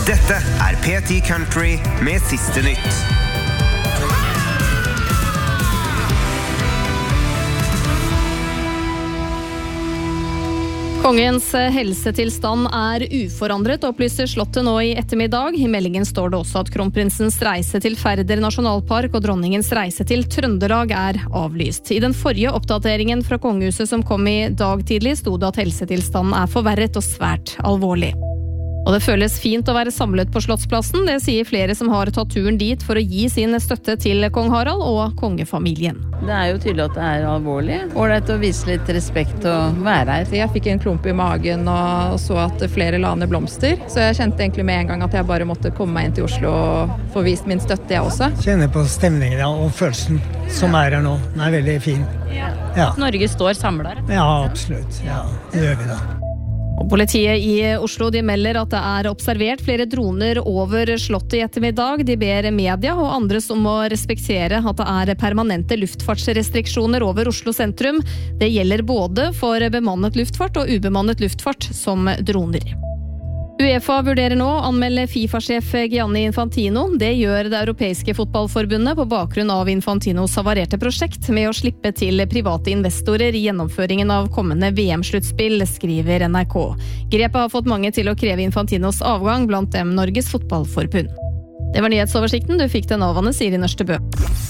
Dette P10 Country med siste nytt. Kongens helsetilstand uforandret, opplyser Slottet nå i ettermiddag. I meldingen står det også at kronprinsens reise til Færder nasjonalpark og dronningens reise til Trøndelag avlyst. I den forrige oppdateringen fra kongehuset som kom i dag tidlig, stod det at helsetilstanden forverret og svært alvorlig. Og det føles fint å være samlet på Slottsplassen, det sier flere som har tatt turen dit for å gi sin støtte til kong Harald og kongefamilien. Det jo tydelig at det alvorlig. Ålreit å vise litt respekt og være her. Jeg fikk en klump i magen og så at flere la ned blomster, så jeg kjente egentlig med en gang at jeg bare måtte komme meg inn til Oslo og få vist min støtte, jeg også. Kjenner på stemningen og følelsen som her nå. Den veldig fin. Ja. Norge står samlet. Ja, absolutt. Ja, det gjør vi da. Og politiet i Oslo melder at det observert flere droner over Slottet i ettermiddag. De ber media og andre om å respektere at det permanente luftfartsrestriksjoner over Oslo sentrum. Det gjelder både for bemannet luftfart og ubemannet luftfart som droner. UEFA vurderer nå å anmelde FIFA-sjef Gianni Infantino. Det gjør det europeiske fotballforbundet på bakgrunn av Infantinos havarerte prosjekt med å slippe til private investorer i gjennomføringen av kommende VM-sluttspill, skriver NRK. Grepet har fått mange til å kreve Infantinos avgang, blant dem Norges fotballforbund. Det var nyhetsoversikten. Du fikk den av Anne Siri Nørstebø.